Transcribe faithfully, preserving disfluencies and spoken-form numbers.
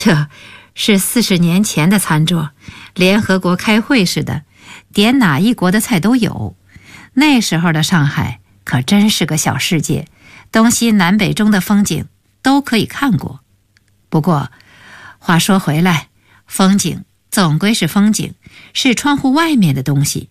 这是四十年前的餐桌，联合国开会似的，点哪一国的菜都有。那时候的上海可真是个小世界，东西南北中的风景都可以看过。不过话说回来，风景总归是风景，是窗户外面的东西，